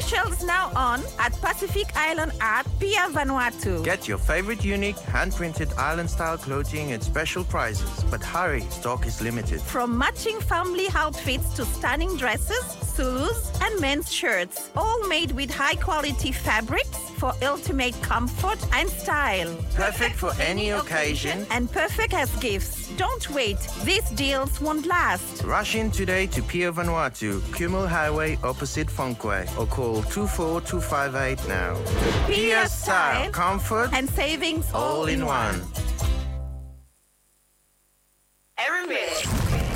Specials now on at Pacific Island at Pia Vanuatu. Get your favorite unique hand-printed island-style clothing at special prices. But hurry, stock is limited. From matching family outfits to stunning dresses, sulus, and men's shirts, all made with high-quality fabrics for ultimate comfort and style. Perfect for any occasion and perfect as gifts. Don't wait. These deals won't last. Rush in today to Pia Vanuatu, Kumul Highway opposite Funkwe, or call 24258 now. Pia style, comfort, and savings all in one.